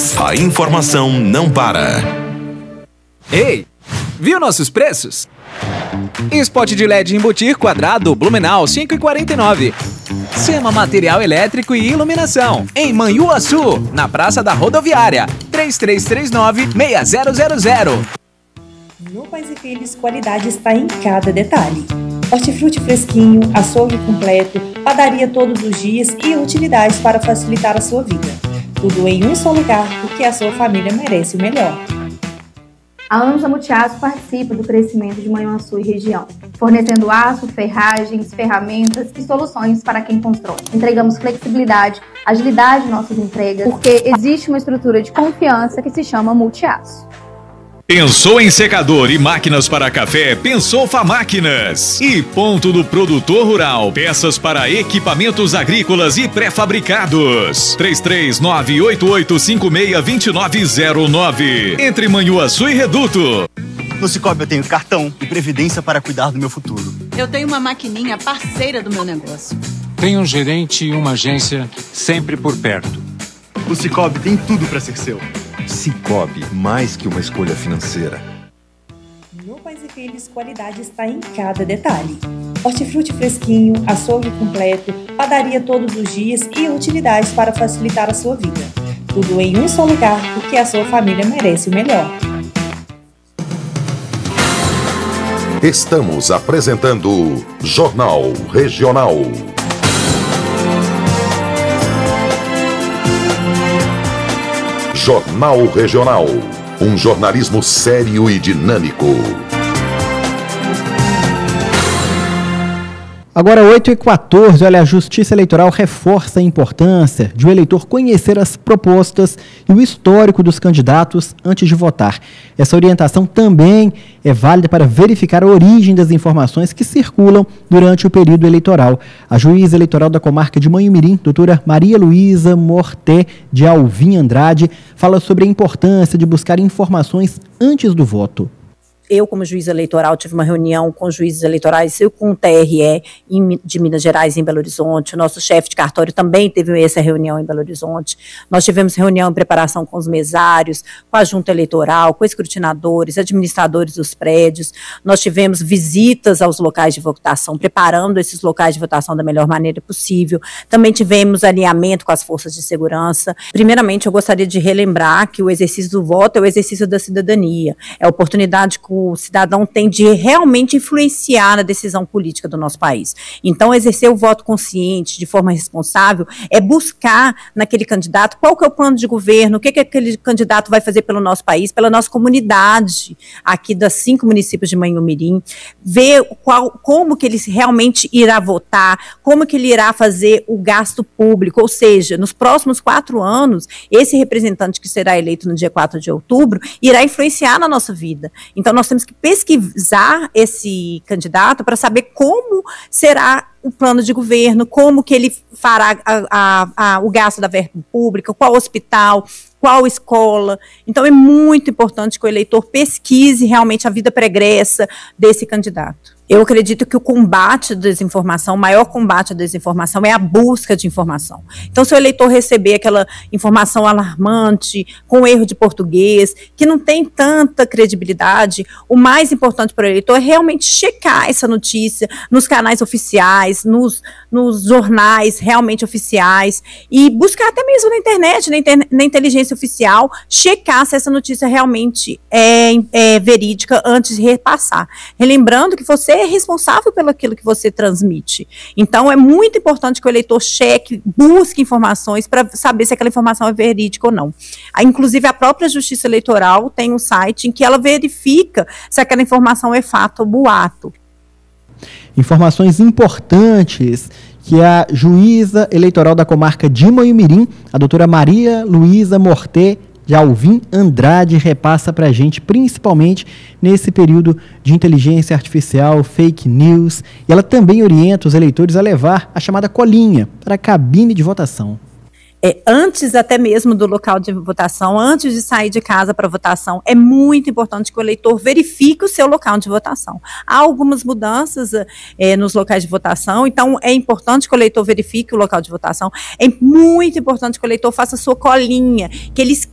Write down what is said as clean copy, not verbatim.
A informação não para. Ei, viu nossos preços? Spot de LED embutir quadrado Blumenau 5,49. Sema material elétrico e iluminação em Manhuaçu, na Praça da Rodoviária, 3339-6000. No Pais e Filhos, qualidade está em cada detalhe. Hortifruti fresquinho, açougue completo, padaria todos os dias e utilidades para facilitar a sua vida. Tudo em um só lugar, porque a sua família merece o melhor. A Anza Multiaço participa do crescimento de Manhuaçu e região, fornecendo aço, ferragens, ferramentas e soluções para quem constrói. Entregamos flexibilidade, agilidade em nossas entregas, porque existe uma estrutura de confiança que se chama Multiaço. Pensou em secador e máquinas para café? Pensou Famáquinas. E Ponto do Produtor Rural. Peças para equipamentos agrícolas e pré-fabricados. 33988562909. Entre Manhuaçu e Reduto. No Cicobi eu tenho cartão e previdência para cuidar do meu futuro. Eu tenho uma maquininha parceira do meu negócio. Tenho um gerente e uma agência sempre por perto. O Cicobi tem tudo para ser seu. Cicobi, mais que uma escolha financeira. No Pais e Filhos, qualidade está em cada detalhe. Hortifruti fresquinho, açougue completo, padaria todos os dias e utilidades para facilitar a sua vida. Tudo em um só lugar, porque a sua família merece o melhor. Estamos apresentando Jornal Regional. Jornal Regional, um jornalismo sério e dinâmico. Agora 8h14, olha, a Justiça Eleitoral reforça a importância de o eleitor conhecer as propostas e o histórico dos candidatos antes de votar. Essa orientação também é válida para verificar a origem das informações que circulam durante o período eleitoral. A juíza eleitoral da comarca de Manhumirim, doutora Maria Luísa Morté de Alvim Andrade, fala sobre a importância de buscar informações antes do voto. Eu, como juiz eleitoral, tive uma reunião com juízes eleitorais e com o TRE de Minas Gerais em Belo Horizonte. O nosso chefe de cartório também teve essa reunião em Belo Horizonte. Nós tivemos reunião em preparação com os mesários, com a junta eleitoral, com escrutinadores, administradores dos prédios. Nós tivemos visitas aos locais de votação, preparando esses locais de votação da melhor maneira possível. Também tivemos alinhamento com as forças de segurança. Primeiramente, eu gostaria de relembrar que o exercício do voto é o exercício da cidadania. É a oportunidade que o cidadão tem de realmente influenciar na decisão política do nosso país. Então, exercer o voto consciente, de forma responsável, é buscar naquele candidato qual que é o plano de governo, o que aquele candidato vai fazer pelo nosso país, pela nossa comunidade, aqui das 5 municípios de Manhumirim, ver como que ele realmente irá votar, como que ele irá fazer o gasto público, ou seja, nos próximos 4 anos, esse representante que será eleito no dia 4 de outubro, irá influenciar na nossa vida. Então, nós temos que pesquisar esse candidato para saber como será o plano de governo, como que ele fará o gasto da verba pública, qual hospital, qual escola. Então, é muito importante que o eleitor pesquise realmente a vida pregressa desse candidato. Eu acredito que o combate à desinformação, o maior combate à desinformação é a busca de informação. Então, se o eleitor receber aquela informação alarmante, com erro de português, que não tem tanta credibilidade, o mais importante para o eleitor é realmente checar essa notícia nos canais oficiais, nos jornais realmente oficiais, e buscar até mesmo na internet, na inteligência oficial, checar se essa notícia realmente é verídica antes de repassar. Relembrando que você é responsável pelo aquilo que você transmite. Então, é muito importante que o eleitor cheque, busque informações para saber se aquela informação é verídica ou não. Inclusive, a própria Justiça Eleitoral tem um site em que ela verifica se aquela informação é fato ou boato. Informações importantes que a juíza eleitoral da comarca de Manhumirim, a doutora Maria Luísa Morté de Alvim Andrade, repassa para a gente, principalmente nesse período de inteligência artificial, fake news, e ela também orienta os eleitores a levar a chamada colinha para a cabine de votação. Antes até mesmo do local de votação, antes de sair de casa para votação, é muito importante que o eleitor verifique o seu local de votação. Há algumas mudanças nos locais de votação, então é importante que o eleitor verifique o local de votação, é muito importante que o eleitor faça a sua colinha, que ele